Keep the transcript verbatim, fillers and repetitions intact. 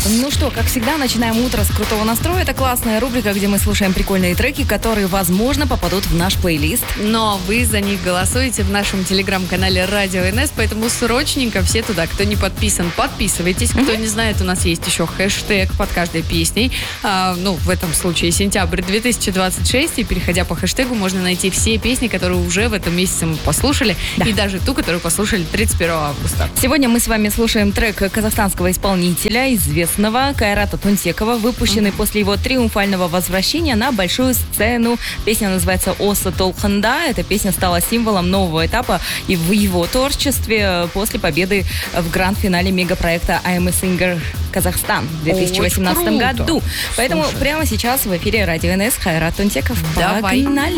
Ну что, как всегда, начинаем утро с крутого настроя. Это классная рубрика, где мы слушаем прикольные треки, которые, возможно, попадут в наш плейлист. Но вы за них голосуете в нашем телеграм-канале Радио эн эс, поэтому срочненько все туда. Кто не подписан, подписывайтесь. Кто не знает, у нас есть еще хэштег под каждой песней. А, ну, в этом случае сентябрь две тысячи двадцать шесть. И переходя по хэштегу, можно найти все песни, которые уже в этом месяце мы послушали. Да. И даже ту, которую послушали тридцать первого августа. Сегодня мы с вами слушаем трек казахстанского исполнителя, известного Кайрата Тунтекова, выпущенный mm-hmm. после его триумфального возвращения на большую сцену. Песня называется «Осы Толханда». Эта песня стала символом нового этапа и в его творчестве после победы в гранд-финале мегапроекта «I am a Singer Казахстан» в две тысячи восемнадцатом году. Поэтому Слушай. прямо сейчас в эфире Радио эн эс Кайрат Тунтеков. Давай. Погнали!